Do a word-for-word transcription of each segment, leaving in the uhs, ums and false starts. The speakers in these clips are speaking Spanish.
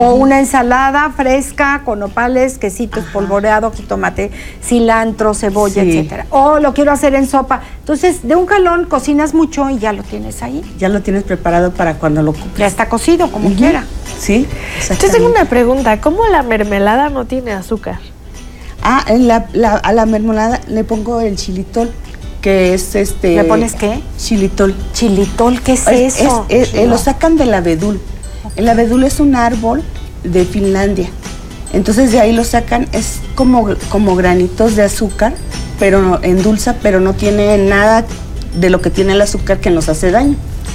O una ensalada fresca con nopales, quesito espolvoreado, jitomate, cilantro, cebolla, sí. etcétera. O lo quiero hacer en sopa. Entonces, de un jalón cocinas mucho y ya lo tienes ahí. Ya lo tienes preparado para cuando lo ocupes. Ya está cocido, como uh-huh. quiera. Sí, exactamente. Yo tengo una pregunta. ¿Cómo la mermelada no tiene azúcar? Ah, en la, la, a la mermelada le pongo el xilitol, que es este... ¿Le pones qué? Xilitol. ¿Xilitol? ¿Qué es, es eso? Es, es, eh, lo sacan del abedul. El abedul es un árbol de Finlandia. Entonces de ahí lo sacan, es como, como granitos de azúcar, pero no, endulza, pero no tiene nada de lo que tiene el azúcar que nos hace daño.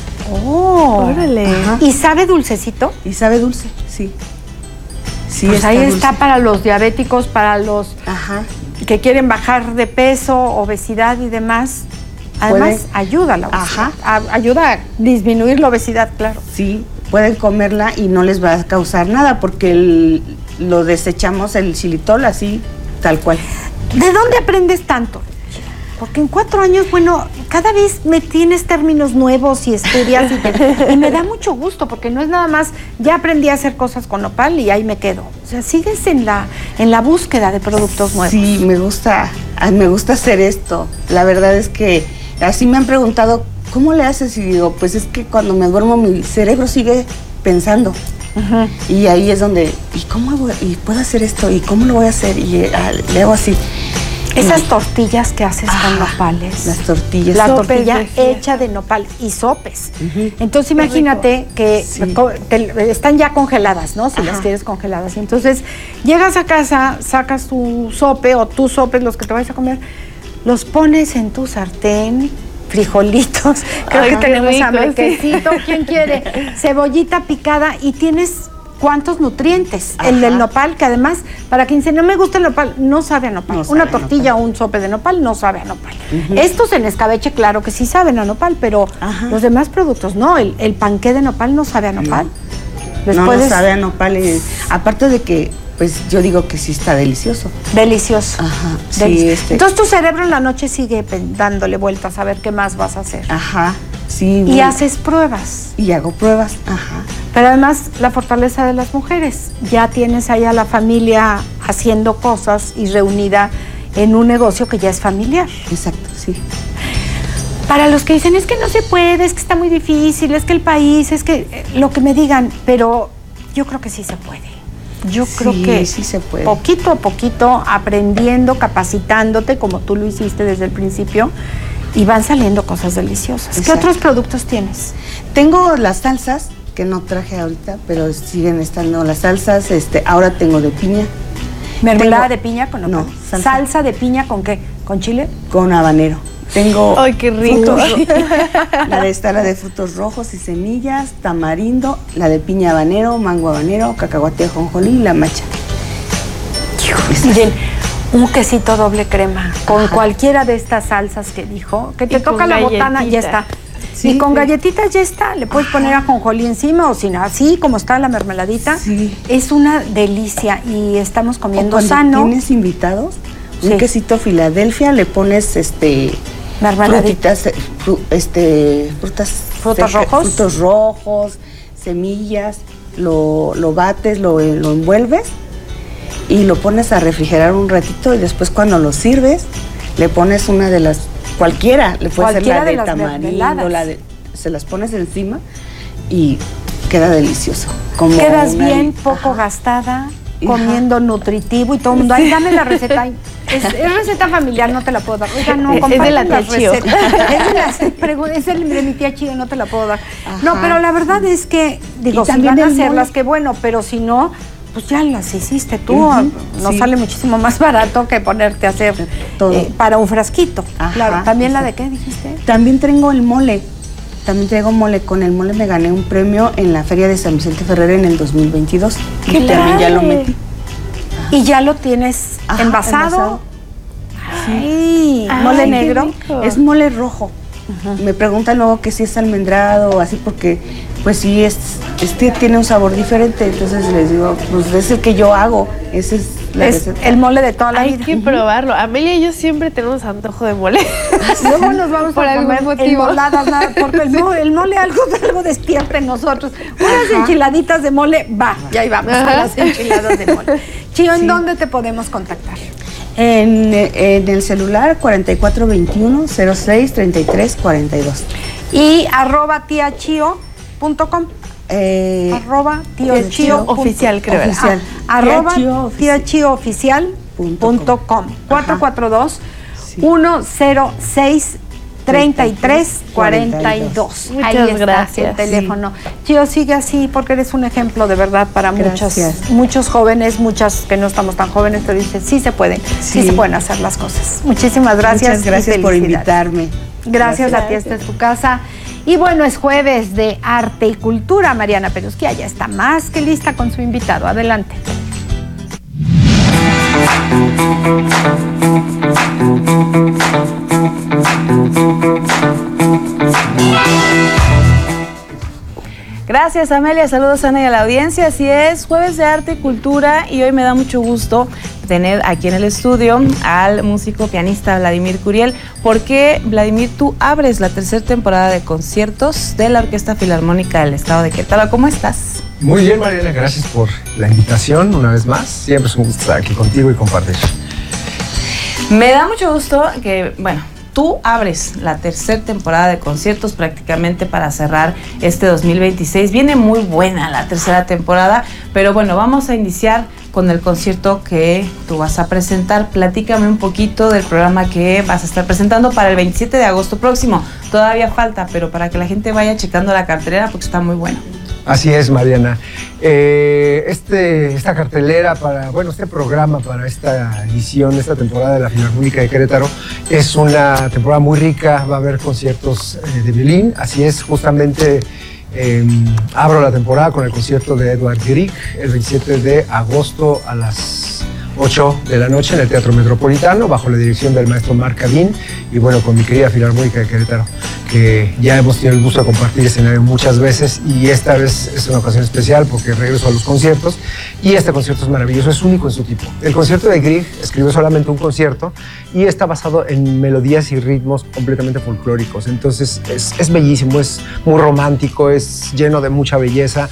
¡Oh! ¡Órale! Ajá. ¿Y sabe dulcecito? Y sabe dulce, sí. Sí, pues está ahí dulce. Está para los diabéticos, para los Ajá. que quieren bajar de peso, obesidad y demás. Además, ¿puede? Ayuda a la obesidad. Ajá. A, ayuda a disminuir la obesidad, claro. Sí, pueden comerla y no les va a causar nada porque el, lo desechamos el xilitol así, tal cual. ¿De dónde aprendes tanto? Porque en cuatro años, bueno, cada vez me tienes términos nuevos y estudias y, te, y me da mucho gusto porque no es nada más, ya aprendí a hacer cosas con nopal y ahí me quedo. O sea, sigues en la, en la búsqueda de productos nuevos. Sí, me gusta, me gusta hacer esto. La verdad es que así me han preguntado, ¿cómo le haces? Y digo, pues es que cuando me duermo mi cerebro sigue pensando. Uh-huh. Y ahí es donde, ¿y cómo hago? ¿Y puedo hacer esto? ¿Y cómo lo voy a hacer? Y ah, le hago así. Esas tortillas que haces ah, con nopales. Las tortillas. La sopes tortilla de hecha de nopal y sopes. Uh-huh. Entonces imagínate que sí. te, están ya congeladas, ¿no? Si Ajá. las quieres congeladas. Entonces llegas a casa, sacas tu sope o tus sopes, los que te vayas a comer, los pones en tu sartén, frijolitos, creo Ay, que tenemos rico, hambre, sí. quesito, ¿quién quiere? Cebollita picada y tienes... ¿Cuántos nutrientes? Ajá. El del nopal, que además, para quien dice, no me gusta el nopal, no sabe a nopal. No sabe Una tortilla o un sope de nopal no sabe a nopal. Uh-huh. Estos en escabeche, claro que sí saben a nopal, pero Ajá. los demás productos no. El, el panqué de nopal no sabe a nopal. No, no, puedes... no sabe a nopal. Y, aparte de que, pues yo digo que sí está delicioso. Delicioso. Ajá. Delicioso. Sí, este... Entonces tu cerebro en la noche sigue dándole vueltas a ver qué más vas a hacer. Ajá. Sí. Y haces pruebas. Y hago pruebas. Ajá. Pero además, la fortaleza de las mujeres. Ya tienes ahí a la familia haciendo cosas y reunida en un negocio que ya es familiar. Exacto, sí. Para los que dicen, es que no se puede, es que está muy difícil, es que el país, es que eh, lo que me digan, pero yo creo que sí se puede. Yo sí, creo que sí se puede. Poquito a poquito, aprendiendo, capacitándote, como tú lo hiciste desde el principio, y van saliendo cosas deliciosas. Exacto. ¿Qué otros productos tienes? Tengo las salsas, que no traje ahorita, pero siguen estando las salsas. Este, ahora tengo de piña. ¿Mermelada tengo, de piña con no, salsa. ¿Salsa de piña con qué? ¿Con chile? Con habanero. Tengo ¡ay, qué rico! La de esta, la de frutos rojos y semillas, tamarindo, la de piña habanero, mango habanero, cacahuate ajonjolí y la macha. Miren, un quesito doble crema con Ajá. cualquiera de estas salsas que dijo, que te y toca la botana, ya está. Sí, y con sí. galletitas ya está, le puedes Ajá. poner ajonjolí encima o sin así como está la mermeladita. Sí. Es una delicia y estamos comiendo o cuando sano. ¿Tienes invitados? Sí. Un quesito Filadelfia, le pones este frutitas, fru, este frutas frutos seca, rojos, frutos rojos, semillas, lo, lo bates, lo, lo envuelves y lo pones a refrigerar un ratito y después cuando lo sirves le pones una de las cualquiera, le puede ser la de, de tamarindo, la de, se las pones encima y queda delicioso. Como Quedas una, bien, poco ajá. gastada, comiendo ajá. nutritivo y todo el mundo, ay, dame la receta. Es, es receta familiar, no te la puedo dar. Oiga, no, es de la tía Chío. Es, de la, es el de mi tía Chío, no te la puedo dar. Ajá. No, pero la verdad es que, digo, si van a hacerlas, qué bueno, pero si no, pues ya las hiciste tú. Uh-huh. Nos sí. sale muchísimo más barato que ponerte a hacer todo eh, para un frasquito. Ajá. Claro. ¿También la de qué dijiste? También tengo el mole. También traigo mole. Con el mole me gané un premio en la Feria de San Vicente Ferrer en el dos mil veintidós. ¿Qué y también ya lo metí. ¿Y ya lo tienes Ajá, envasado? envasado? Sí. Ay, ¿mole negro? Es mole rojo. Uh-huh. Me preguntan luego que si es almendrado o así porque pues sí, es, este tiene un sabor diferente. Entonces les digo, pues es el que yo hago. Esa es la es receta. el mole de toda la Hay vida. que probarlo. Amelia y yo siempre tenemos antojo de mole. Luego nos vamos Por a algún comer motivo. enmoladas, nada, porque el mole, el mole algo, algo despierta en nosotros. Unas enchiladitas de mole, va, ya ahí vamos Ajá. a las enchiladas de mole. Chío, ¿en Sí. dónde te podemos contactar? En, en el celular cuarenta y cuatro veintiuno cero seis treinta y tres cuarenta y dos. Y arroba tiachio punto com. Eh, Arroba Tío tío Chío punto- oficial, creo. Oficial. Ah, arroba Tío Chío tío Chío oficial punto com. cuatro cuatro dos, uno cero seis, treinta y tres cuarenta y dos. Muchas Ahí está gracias. el teléfono. Chío, sigue así porque eres un ejemplo de verdad para muchos, Gracias. muchos jóvenes, muchas que no estamos tan jóvenes, pero dices, sí se pueden, sí. Sí. se pueden hacer las cosas. Muchísimas gracias. Muchas gracias y por felicidades. invitarme. Gracias, a ti, Gracias. esta es tu casa. Y bueno, es jueves de arte y cultura. Mariana Perusquia ya está más que lista con su invitado. Adelante. Gracias, Amelia. Saludos, Ana, y a la audiencia. Así es, jueves de arte y cultura, y hoy me da mucho gusto tener aquí en el estudio al músico pianista Vladimir Curiel, porque, Vladimir, tú abres la tercera temporada de conciertos de la Orquesta Filarmónica del Estado de Querétaro. ¿Cómo estás? Muy bien, Mariana, gracias por la invitación una vez más. Siempre es un gusto estar aquí contigo y compartir. Me da mucho gusto que, bueno, tú abres la tercera temporada de conciertos prácticamente para cerrar este dos mil veintiséis. Viene muy buena la tercera temporada, pero bueno, vamos a iniciar con el concierto que tú vas a presentar. Platícame un poquito del programa que vas a estar presentando para el veintisiete de agosto próximo. Todavía falta, pero para que la gente vaya checando la cartelera porque está muy bueno. Así es, Mariana. Eh, este, esta cartelera para, bueno, este programa para esta edición, esta temporada de la Filarmónica de Querétaro, es una temporada muy rica. Va a haber conciertos eh, de violín. Así es, justamente eh, abro la temporada con el concierto de Edward Grieg el veintisiete de agosto a las ocho de la noche en el Teatro Metropolitano, bajo la dirección del maestro Marc Cadín, y bueno, con mi querida Filarmónica de Querétaro, que ya hemos tenido el gusto de compartir escenario muchas veces, y esta vez es una ocasión especial porque regreso a los conciertos, y este concierto es maravilloso, es único en su tipo. El concierto de Grieg escribió solamente un concierto y está basado en melodías y ritmos completamente folclóricos, entonces es, es bellísimo, es muy romántico, es lleno de mucha belleza,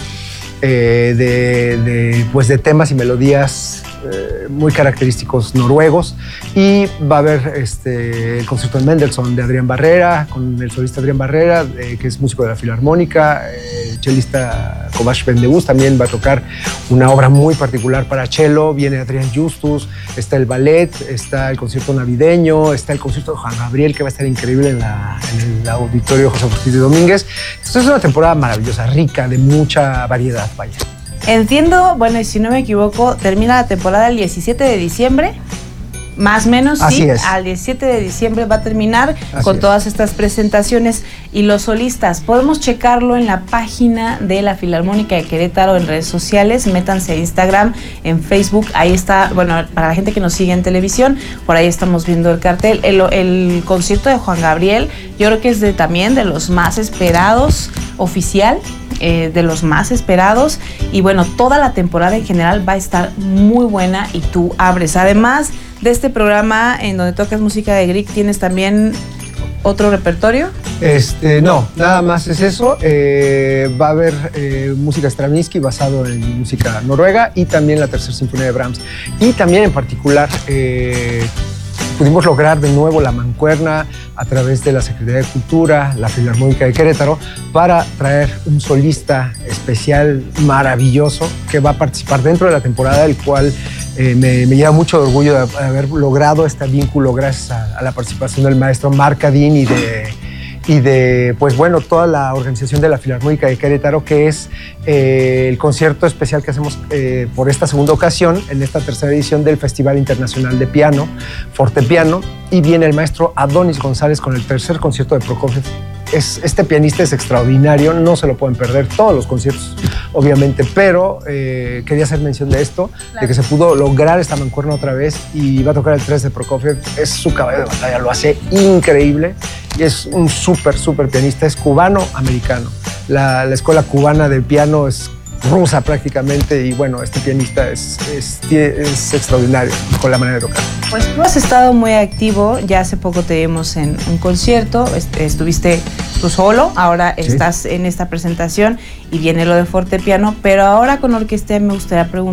eh, de, de, pues de temas y melodías Eh, muy característicos noruegos, y va a haber este, el concierto de Mendelssohn de Adrián Barrera, con el solista Adrián Barrera, eh, que es músico de la Filarmónica, eh, el chelista Kovács Bendeús también va a tocar una obra muy particular para cello, viene Adrián Justus, está el ballet, está el concierto navideño, está el concierto de Juan Gabriel, que va a estar increíble en, la, en el auditorio José Portillo Domínguez. Entonces es una temporada maravillosa, rica, de mucha variedad, vaya. Entiendo, bueno, y si no me equivoco, termina la temporada el diecisiete de diciembre, más o menos, Así sí, es. al diecisiete de diciembre va a terminar Así con es. todas estas presentaciones. Y los solistas, podemos checarlo en la página de la Filarmónica de Querétaro en redes sociales, métanse a Instagram, en Facebook, ahí está, bueno, para la gente que nos sigue en televisión, por ahí estamos viendo el cartel. El, el concierto de Juan Gabriel, yo creo que es de, también de los más esperados, oficial, eh, de los más esperados, y bueno, toda la temporada en general va a estar muy buena y tú abres. Además de este programa en donde tocas música de Grieg, ¿tienes también otro repertorio? Este, no, nada más es eso. Eh, va a haber eh, música Stravinsky basado en música noruega, y también la Tercera Sinfonía de Brahms. Y también en particular eh, pudimos lograr de nuevo la mancuerna a través de la Secretaría de Cultura, la Filarmónica de Querétaro, para traer un solista especial maravilloso que va a participar dentro de la temporada, el cual eh, me, me lleva mucho orgullo de haber logrado este vínculo gracias a, a la participación del maestro Marc Cadín y de, y de, pues bueno, toda la organización de la Filarmónica de Querétaro, que es eh, el concierto especial que hacemos eh, por esta segunda ocasión, en esta tercera edición del Festival Internacional de Piano, Fortepiano, y viene el maestro Adonis González con el tercer concierto de Prokofiev. Es, este pianista es extraordinario, no se lo pueden perder, todos los conciertos, obviamente, pero eh, quería hacer mención de esto, claro, de que se pudo lograr esta mancuerna otra vez, y va a tocar el tres de Prokofiev. Es su caballo de batalla, lo hace increíble, y es un súper, súper pianista, es cubano-americano. La, la escuela cubana de piano es rusa prácticamente, y bueno, este pianista es, es, es extraordinario con la manera de tocar. Pues tú has estado muy activo, ya hace poco te vimos en un concierto, est- estuviste tú solo, ahora Sí. estás en esta presentación y viene lo de fortepiano, pero ahora con orquesta me gustaría preguntar